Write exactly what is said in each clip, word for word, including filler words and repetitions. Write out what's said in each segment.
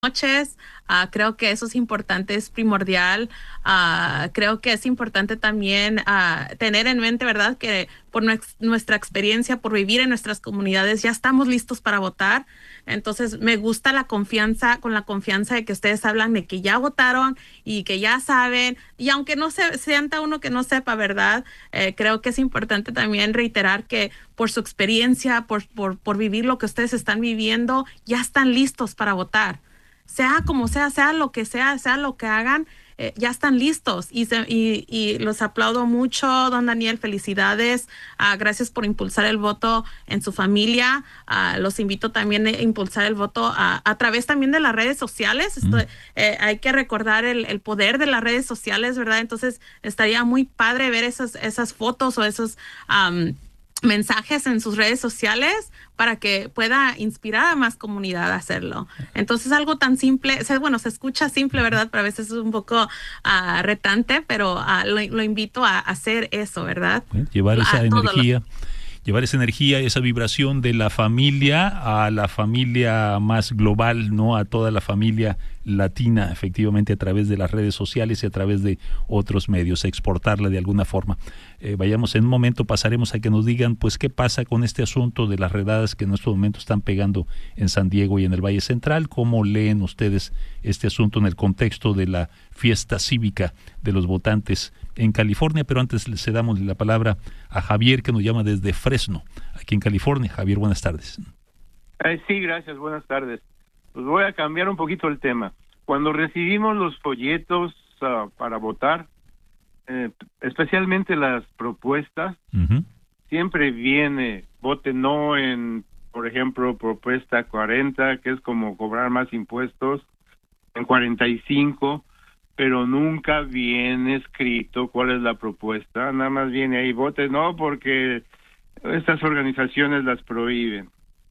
Noches. Ah, creo que eso es importante, es primordial. Ah, creo que es importante también ah, tener en mente, ¿verdad?, que por nuex- nuestra experiencia, por vivir en nuestras comunidades, ya estamos listos para votar. Entonces, me gusta la confianza, con la confianza de que ustedes hablan de que ya votaron y que ya saben. Y aunque no se sienta uno que no sepa, ¿verdad? Eh, creo que es importante también reiterar que por su experiencia, por, por, por vivir lo que ustedes están viviendo, ya están listos para votar, sea como sea, sea lo que sea, sea lo que hagan, eh, ya están listos y, se, y, y los aplaudo mucho, don Daniel, felicidades, uh, gracias por impulsar el voto en su familia, uh, los invito también a impulsar el voto a, a través también de las redes sociales. Mm. Estoy, eh, hay que recordar el, el poder de las redes sociales, ¿verdad? Entonces estaría muy padre ver esas, esas fotos o esos um, mensajes en sus redes sociales para que pueda inspirar a más comunidad a hacerlo. Entonces, algo tan simple, o sea, bueno, se escucha simple, ¿verdad? Pero a veces es un poco uh, retante, pero uh, lo, lo, invito a hacer eso, ¿verdad? Bueno, llevar esa A todos los... energía, llevar esa energía, esa vibración de la familia a la familia más global, ¿no? A toda la familia latina, efectivamente, a través de las redes sociales y a través de otros medios, exportarla de alguna forma. Eh, vayamos, en un momento pasaremos a que nos digan, pues, qué pasa con este asunto de las redadas que en estos momentos están pegando en San Diego y en el Valle Central. ¿Cómo leen ustedes este asunto en el contexto de la fiesta cívica de los votantes en California? Pero antes le cedamos la palabra a Javier, que nos llama desde Fresno, aquí en California. Javier, buenas tardes. Eh, sí, gracias, buenas tardes. Pues voy a cambiar un poquito el tema. Cuando recibimos los folletos uh, para votar, eh, especialmente las propuestas, uh-huh. siempre viene vote no en, por ejemplo, propuesta cuarenta, que es como cobrar más impuestos, en cuarenta y cinco, pero nunca viene escrito cuál es la propuesta, nada más viene ahí vote no porque estas organizaciones las prohíben.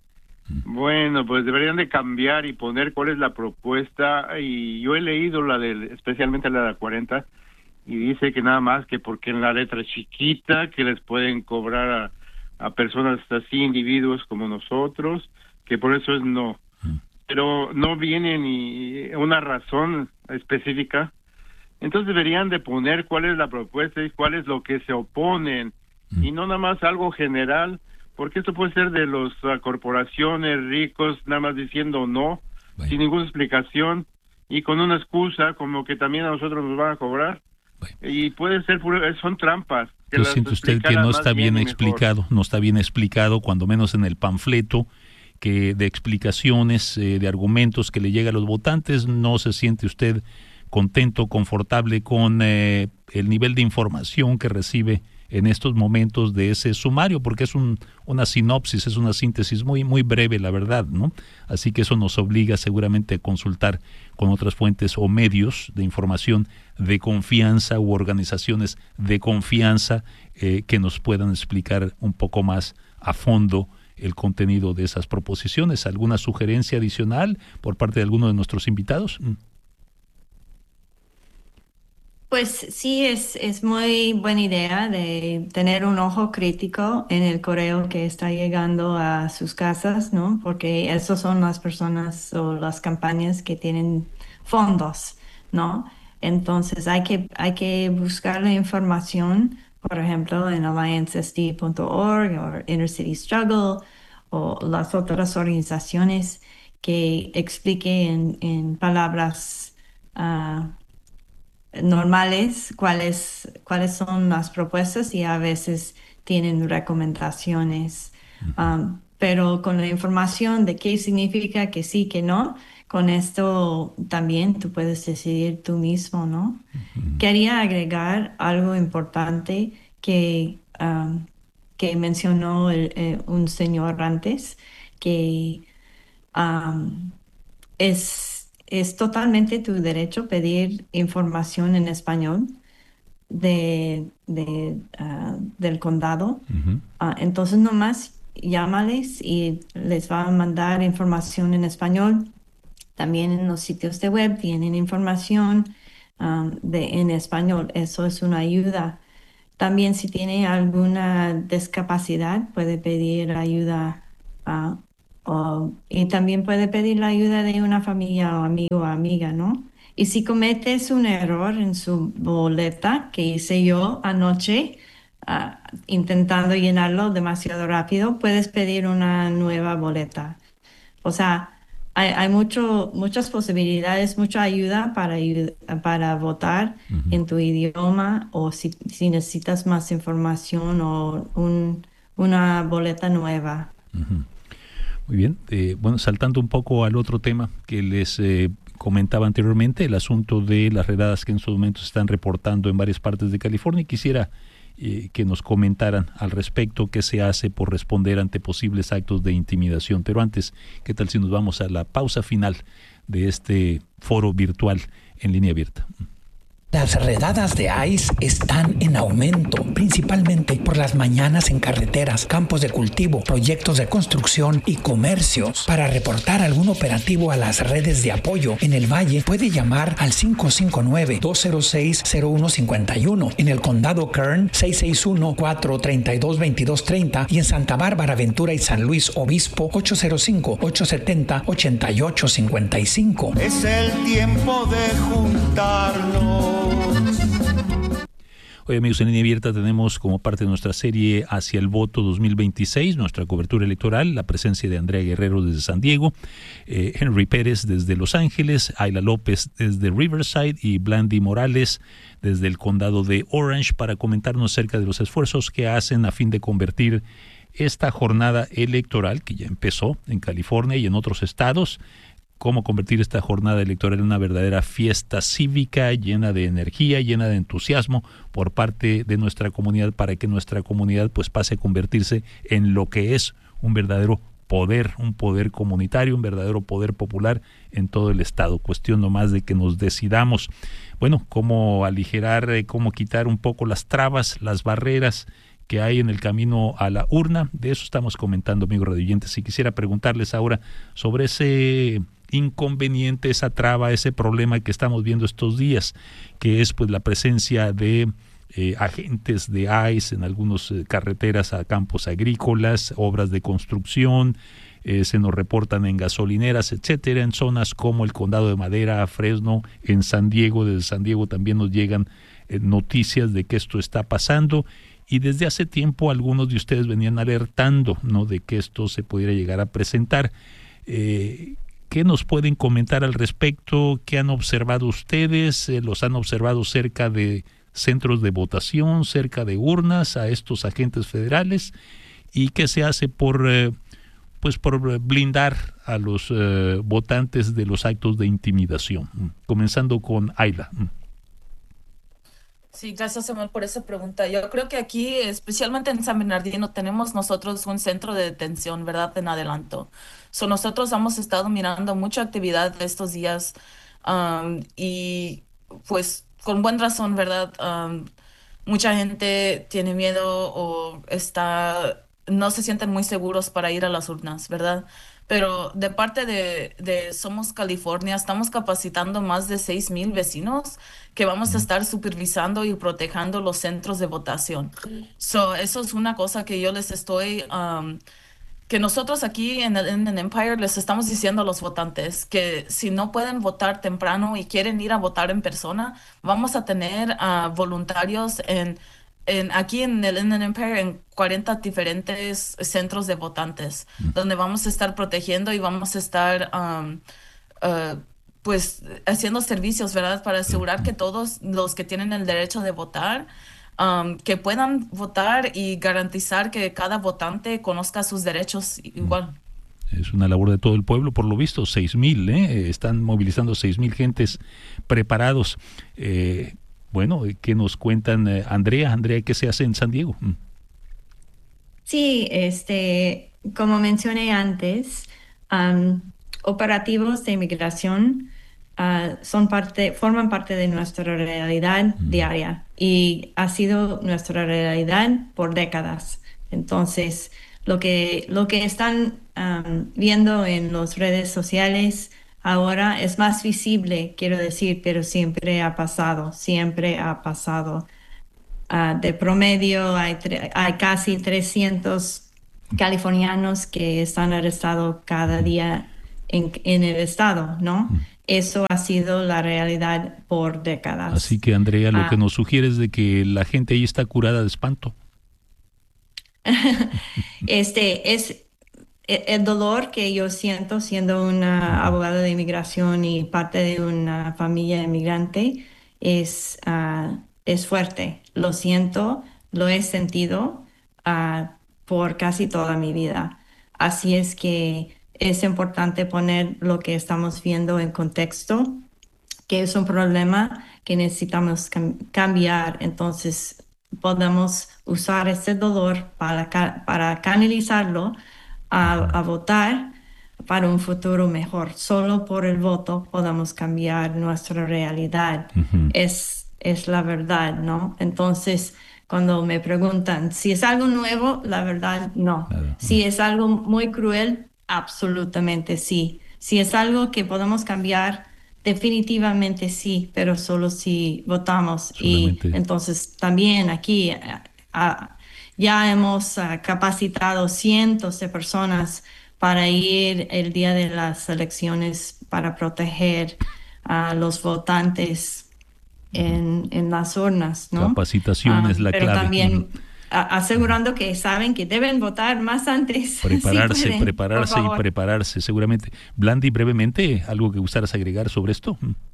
Bueno, pues deberían de cambiar y poner cuál es la propuesta, y yo he leído la del, especialmente la de la cuarenta, y dice que nada más que porque en la letra chiquita que les pueden cobrar a, a personas así, individuos como nosotros, que por eso es no. Pero no viene ni una razón específica. Entonces deberían de poner cuál es la propuesta y cuál es lo que se oponen, y no nada más algo general, porque esto puede ser de las uh, corporaciones ricos nada más diciendo no, bueno, sin ninguna explicación y con una excusa como que también a nosotros nos van a cobrar. Bueno. Y puede ser, son trampas. Que Yo siento usted que no está bien, bien explicado, no está bien explicado, cuando menos en el panfleto que de explicaciones, eh, de argumentos que le llega a los votantes. No se siente usted contento, confortable con eh, el nivel de información que recibe en estos momentos de ese sumario, porque es un, una sinopsis, es una síntesis muy, muy breve, la verdad, ¿no? Así que eso nos obliga seguramente a consultar con otras fuentes o medios de información de confianza u organizaciones de confianza eh, que nos puedan explicar un poco más a fondo el contenido de esas proposiciones. ¿Alguna sugerencia adicional por parte de alguno de nuestros invitados? Pues sí, es, es muy buena idea de tener un ojo crítico en el correo que está llegando a sus casas, ¿no? Porque esas son las personas o las campañas que tienen fondos, ¿no? Entonces hay que, hay que buscar la información, por ejemplo, en alliance s d punto org o Inner City Struggle o las otras organizaciones que expliquen en, en palabras uh, normales cuáles cuáles son las propuestas, y a veces tienen recomendaciones, um, pero con la información de qué significa que sí, que no, con esto también tú puedes decidir tú mismo, ¿no? Uh-huh. Quería agregar algo importante que, um, que mencionó el, eh, un señor antes, que um, es Es totalmente tu derecho pedir información en español de, de, uh, del condado. Uh-huh. Uh, entonces nomás llámales y les va a mandar información en español. También en los sitios de web tienen información um, de, en español. Eso es una ayuda. También si tiene alguna discapacidad puede pedir ayuda uh, o- y también puede pedir la ayuda de una familia o amigo o amiga, ¿no? Y si cometes un error en su boleta, que hice yo anoche, ah, intentando llenarlo demasiado rápido, puedes pedir una nueva boleta. O sea, hay, hay mucho, muchas posibilidades, mucha ayuda para, ayu- para votar Ujú. en tu idioma o si, si necesitas más información o un- una boleta nueva. Ujú. Muy bien. Eh, bueno, saltando un poco al otro tema que les eh, comentaba anteriormente, el asunto de las redadas que en estos momentos se están reportando en varias partes de California. Quisiera eh, que nos comentaran al respecto qué se hace por responder ante posibles actos de intimidación. Pero antes, ¿qué tal si nos vamos a la pausa final de este foro virtual en línea abierta? Las redadas de ICE están en aumento, principalmente por las mañanas en carreteras, campos de cultivo, proyectos de construcción y comercios. Para reportar algún operativo a las redes de apoyo en el Valle, puede llamar al cinco cinco nueve, dos cero seis, cero uno cinco uno, en el condado Kern seis seis uno, cuatro tres dos, dos dos tres cero y en Santa Bárbara, Ventura y San Luis Obispo ocho cero cinco, ocho siete cero, ocho ocho cinco cinco. Es el tiempo de juntarnos. Hoy, amigos, en línea abierta tenemos como parte de nuestra serie Hacia el Voto dos mil veintiséis, nuestra cobertura electoral, la presencia de Andrea Guerrero desde San Diego, eh, Henry Pérez desde Los Ángeles, Ayla López desde Riverside y Blandy Morales desde el condado de Orange para comentarnos acerca de los esfuerzos que hacen a fin de convertir esta jornada electoral que ya empezó en California y en otros estados, cómo convertir esta jornada electoral en una verdadera fiesta cívica llena de energía, llena de entusiasmo por parte de nuestra comunidad para que nuestra comunidad pues pase a convertirse en lo que es un verdadero poder, un poder comunitario, un verdadero poder popular en todo el estado. Cuestión nomás de que nos decidamos, bueno, cómo aligerar, eh, cómo quitar un poco las trabas, las barreras que hay en el camino a la urna. De eso estamos comentando, amigos radioyentes. Y quisiera preguntarles ahora sobre ese inconveniente, esa traba, ese problema que estamos viendo estos días, que es pues la presencia de eh, agentes de ICE en algunas eh, carreteras a campos agrícolas, obras de construcción, eh, se nos reportan en gasolineras, etcétera, en zonas como el Condado de Madera, Fresno, en San Diego. Desde San Diego también nos llegan eh, noticias de que esto está pasando. Y desde hace tiempo algunos de ustedes venían alertando, ¿no?, de que esto se pudiera llegar a presentar. Eh, ¿Qué nos pueden comentar al respecto? ¿Qué han observado ustedes? Eh, ¿Los han observado cerca de centros de votación, cerca de urnas, a estos agentes federales? ¿Y qué se hace por, eh, pues por blindar a los eh, votantes de los actos de intimidación? Comenzando con Ayla. Sí, gracias, Samuel, por esa pregunta. Yo creo que aquí, especialmente en San Bernardino, tenemos nosotros un centro de detención, ¿verdad?, en adelanto. So, nosotros hemos estado mirando mucha actividad estos días um, y pues con buena razón, ¿verdad? Um, mucha gente tiene miedo o está, no se sienten muy seguros para ir a las urnas, ¿verdad? Pero de parte de, de Somos California, estamos capacitando más de seis mil vecinos que vamos a estar supervisando y protegiendo los centros de votación. So, eso es una cosa que yo les estoy, um, que nosotros aquí en el, en el Empire les estamos diciendo a los votantes que si no pueden votar temprano y quieren ir a votar en persona, vamos a tener uh, voluntarios en En, aquí en el Inland Empire en cuarenta diferentes centros de votantes, mm. donde vamos a estar protegiendo y vamos a estar um, uh, pues haciendo servicios, ¿verdad?, para asegurar mm. que todos los que tienen el derecho de votar, um, que puedan votar y garantizar que cada votante conozca sus derechos igual. Es una labor de todo el pueblo, por lo visto, seis mil, ¿eh? Están movilizando seis mil gentes preparados. Eh, Bueno, ¿qué nos cuentan, eh, Andrea? Andrea, ¿qué se hace en San Diego? Mm. Sí, este, como mencioné antes, um, operativos de inmigración uh, son parte, forman parte de nuestra realidad mm. diaria y ha sido nuestra realidad por décadas. Entonces, lo que, lo que están um, viendo en las redes sociales ahora es más visible, quiero decir, pero siempre ha pasado, siempre ha pasado. Uh, de promedio hay, tre- hay casi trescientos californianos que están arrestados cada día en, en el estado, ¿no? Mm. Eso ha sido la realidad por décadas. Así que, Andrea, lo ah. que nos sugiere es de que la gente ahí está curada de espanto. este es el dolor que yo siento siendo una abogada de inmigración y parte de una familia inmigrante es, uh, es fuerte. Lo siento, lo he sentido uh, por casi toda mi vida. Así es que es importante poner lo que estamos viendo en contexto, que es un problema que necesitamos cam- cambiar. Entonces, podemos usar ese dolor para, ca- para canalizarlo a, a votar para un futuro mejor. Solo por el voto podemos cambiar nuestra realidad. Uh-huh. Es, es la verdad, ¿no? Entonces, cuando me preguntan si es algo nuevo, la verdad, no. Claro. Si es algo muy cruel, absolutamente sí. Si es algo que podemos cambiar, definitivamente sí, pero solo si votamos. Solamente. Y entonces también aquí a, a, ya hemos uh, capacitado cientos de personas para ir el día de las elecciones para proteger a los votantes en, en las urnas, ¿no? Capacitación uh, es la pero clave. Pero también uh-huh. asegurando que saben que deben votar más antes. Prepararse, si pueden, prepararse y prepararse, seguramente. Blandy, brevemente, ¿algo que gustaras agregar sobre esto?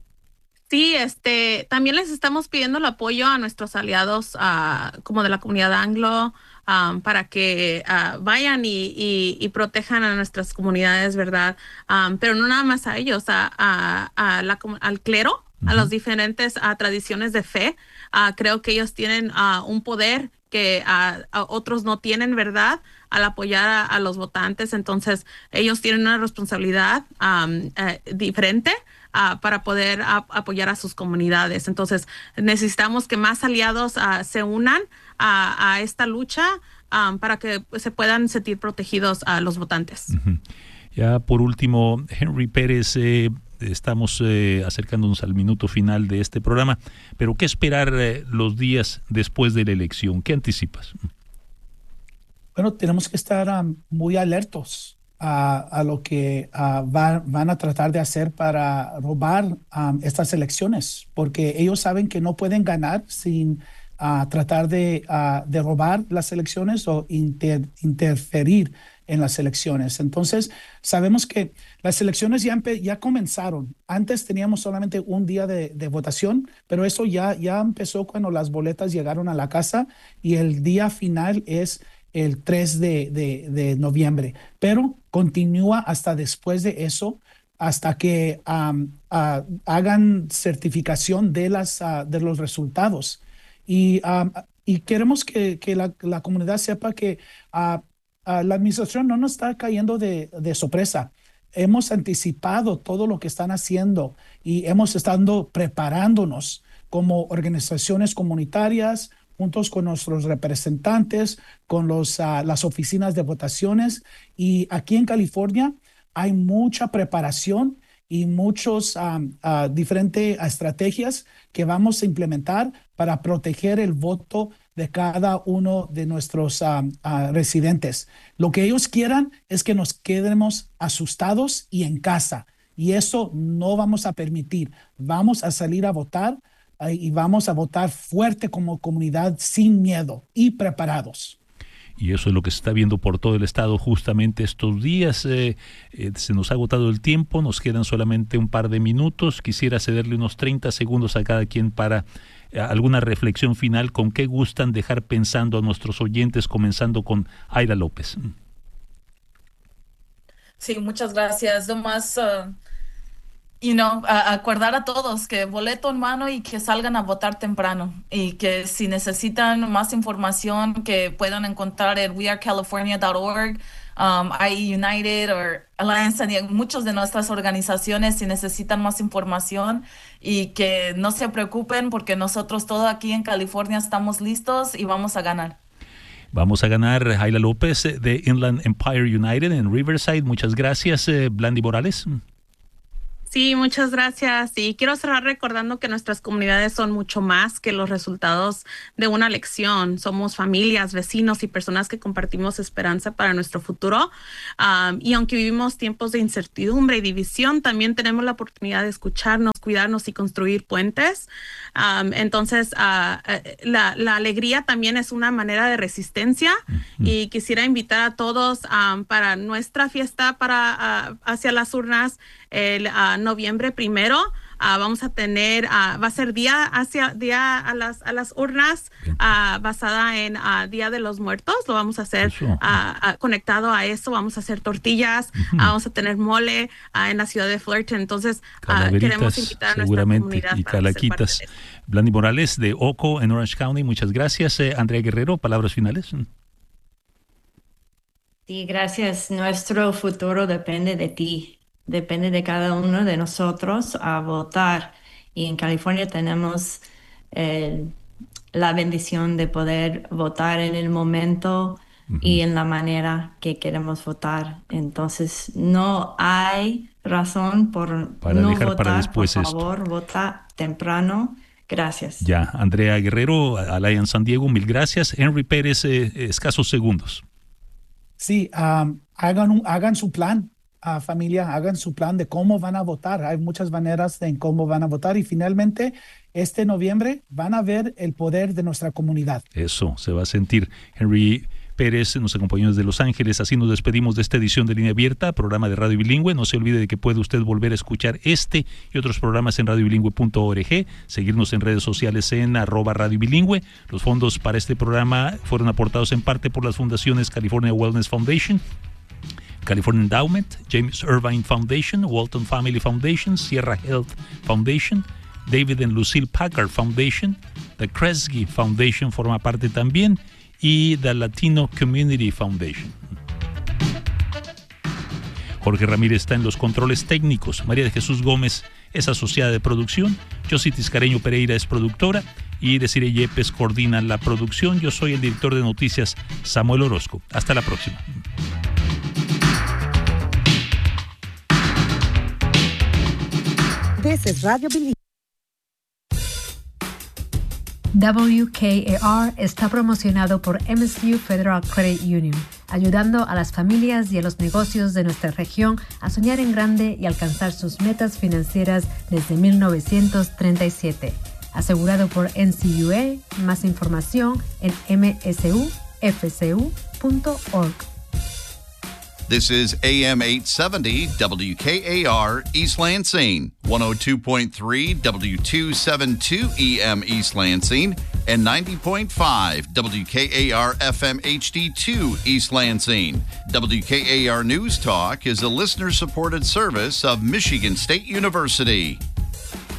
Sí, este, también les estamos pidiendo el apoyo a nuestros aliados uh, como de la comunidad anglo um, para que uh, vayan y, y, y protejan a nuestras comunidades, ¿verdad? Um, pero no nada más a ellos, a, a, a la, al clero, uh-huh. a las diferentes uh, tradiciones de fe. Uh, creo que ellos tienen uh, un poder que uh, a otros no tienen, ¿verdad? Al apoyar a, a los votantes. Entonces, ellos tienen una responsabilidad um, uh, diferente uh, para poder uh, apoyar a sus comunidades. Entonces, necesitamos que más aliados uh, se unan a, a esta lucha um, para que se puedan sentir protegidos a uh, los votantes. Uh-huh. Ya por último, Henry Pérez, eh, estamos eh, acercándonos al minuto final de este programa, pero ¿qué esperar eh, los días después de la elección? ¿Qué anticipas? Bueno, tenemos que estar um, muy alertos a, a lo que uh, va, van a tratar de hacer para robar um, estas elecciones, porque ellos saben que no pueden ganar sin uh, tratar de, uh, de robar las elecciones o inter, interferir en las elecciones. Entonces, sabemos que las elecciones ya, empe- ya comenzaron. Antes teníamos solamente un día de, de votación, pero eso ya, ya empezó cuando las boletas llegaron a la casa y el día final es el tres de, de, de noviembre. Pero continúa hasta después de eso, hasta que um, uh, hagan certificación de, las, uh, de los resultados. Y, um, y queremos que, que la, la comunidad sepa que uh, Uh, la administración no nos está cayendo de, de sorpresa. Hemos anticipado todo lo que están haciendo y hemos estado preparándonos como organizaciones comunitarias, juntos con nuestros representantes, con los, uh, las oficinas de votaciones. Y aquí en California hay mucha preparación y muchas um, uh, diferentes estrategias que vamos a implementar para proteger el voto de cada uno de nuestros uh, uh, residentes. Lo que ellos quieran es que nos quedemos asustados y en casa. Y eso no vamos a permitir. Vamos a salir a votar uh, y vamos a votar fuerte como comunidad, sin miedo y preparados. Y eso es lo que se está viendo por todo el estado justamente estos días. Eh, eh, se nos ha agotado el tiempo, nos quedan solamente un par de minutos. Quisiera cederle unos treinta segundos a cada quien para eh, alguna reflexión final. ¿Con qué gustan dejar pensando a nuestros oyentes, comenzando con Aira López? Sí, muchas gracias. Nomás, uh, you know, a, acordar a todos que boleto en mano y que salgan a votar temprano. Y que si necesitan más información, que puedan encontrar en we are california dot org, um, I E United o Alliance, y muchas de nuestras organizaciones si necesitan más información. Y que no se preocupen porque nosotros todos aquí en California estamos listos y vamos a ganar. Vamos a ganar. Aira López de Inland Empire United en Riverside. Muchas gracias. Eh, Blandy Morales. Sí, muchas gracias. Y quiero cerrar recordando que nuestras comunidades son mucho más que los resultados de una elección. Somos familias, vecinos y personas que compartimos esperanza para nuestro futuro. Um, y aunque vivimos tiempos de incertidumbre y división, también tenemos la oportunidad de escucharnos, cuidarnos y construir puentes. Um, entonces, uh, la, la alegría también es una manera de resistencia. Uh-huh. Y quisiera invitar a todos um, para nuestra fiesta para uh, hacia las urnas el uh, noviembre primero. Uh, vamos a tener, uh, va a ser día hacia día a las a las urnas uh, basada en uh, Día de los Muertos. Lo vamos a hacer uh, uh, conectado a eso. Vamos a hacer tortillas, uh-huh. uh, vamos a tener mole uh, en la ciudad de Fullerton. Entonces uh, queremos invitar a nuestra comunidad y calaquitas. Blandy Morales de Oco en Orange County, muchas gracias. Eh, Andrea Guerrero, palabras finales. Sí, gracias. Nuestro futuro depende de ti. Depende de cada uno de nosotros a votar. Y en California tenemos eh, la bendición de poder votar en el momento uh-huh. y en la manera que queremos votar. Entonces, no hay razón por para no dejar votar. Para después por esto. favor, vota temprano. Gracias. Ya, Andrea Guerrero, Alliance San Diego, mil gracias. Henry Pérez, eh, escasos segundos. Sí, um, hagan, un, hagan su plan. Uh, familia, hagan su plan de cómo van a votar. Hay muchas maneras de en cómo van a votar y finalmente este noviembre van a ver el poder de nuestra comunidad. Eso se va a sentir. Henry Pérez nos acompañó desde Los Ángeles. Así nos despedimos de esta edición de Línea Abierta, programa de Radio Bilingüe. No se olvide de que puede usted volver a escuchar este y otros programas en radio bilingüe punto org, seguirnos en redes sociales en arroba Radio Bilingüe. Los fondos para este programa fueron aportados en parte por las fundaciones California Wellness Foundation, California Endowment, James Irvine Foundation, Walton Family Foundation, Sierra Health Foundation, David and Lucille Packard Foundation, the Kresge Foundation forma parte también y the Latino Community Foundation. Jorge Ramírez está en los controles técnicos, María de Jesús Gómez es asociada de producción, Josie Tiscareño Pereira es productora y Desiree Yepes coordina la producción. Yo soy el director de noticias, Samuel Orozco. Hasta la próxima. This is Radio Bilingüe. W K A R está promocionado por M S U Federal Credit Union, ayudando a las familias y a los negocios de nuestra región a soñar en grande y alcanzar sus metas financieras desde mil novecientos treinta y siete. Asegurado por N C U A, más información en m s u f c u punto org. This is A M eight seventy W K A R East Lansing, one oh two point three W two seventy-two E M East Lansing, and ninety point five W K A R F M H D two East Lansing. W K A R News Talk is a listener-supported service of Michigan State University.